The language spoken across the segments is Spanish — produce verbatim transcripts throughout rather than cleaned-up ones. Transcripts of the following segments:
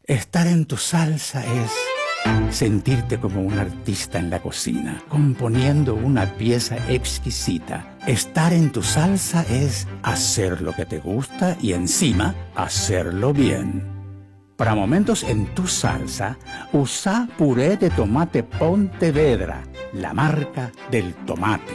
Estar en tu salsa es sentirte como un artista en la cocina, componiendo una pieza exquisita. Estar en tu salsa es hacer lo que te gusta y encima hacerlo bien. Para momentos en tu salsa, usa puré de tomate Pontevedra, la marca del tomate.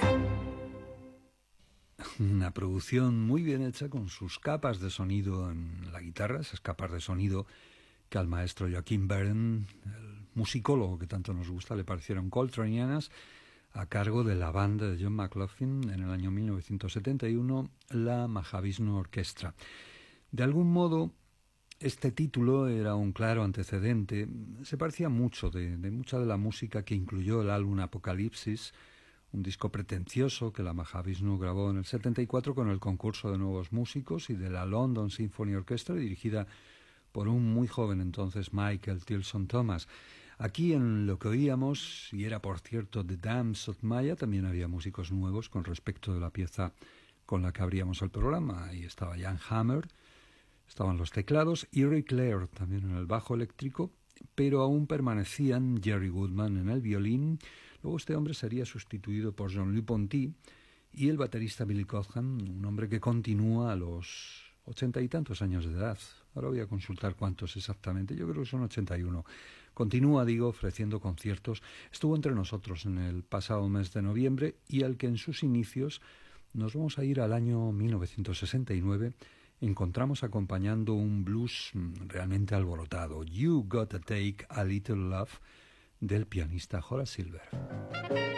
Una producción muy bien hecha con sus capas de sonido en la guitarra, esas capas de sonido que al maestro Joachim Behren, el musicólogo que tanto nos gusta, le parecieron coltraneanas, a cargo de la banda de John McLaughlin en el año mil novecientos setenta y uno, la Mahavishnu Orchestra. De algún modo, este título era un claro antecedente, se parecía mucho de, de mucha de la música que incluyó el álbum Apocalipsis, un disco pretencioso que la Mahavishnu grabó en el setenta y cuatro con el concurso de nuevos músicos y de la London Symphony Orchestra, dirigida por un muy joven entonces Michael Tilson Thomas. Aquí en lo que oíamos, y era por cierto The Dams of Maya, también había músicos nuevos con respecto de la pieza con la que abríamos el programa. Ahí estaba Jan Hammer, estaban los teclados y Rick Laird también en el bajo eléctrico, pero aún permanecían Jerry Goodman en el violín. Luego este hombre sería sustituido por Jean-Louis Ponty y el baterista Billy Cobham, un hombre que continúa a los ochenta y tantos años de edad. Ahora voy a consultar cuántos exactamente, yo creo que son ochenta y uno. Continúa, digo, ofreciendo conciertos. Estuvo entre nosotros en el pasado mes de noviembre y al que en sus inicios nos vamos a ir al año mil novecientos sesenta y nueve. Encontramos acompañando un blues realmente alborotado, You Gotta Take a Little Love, del pianista Horace Silver.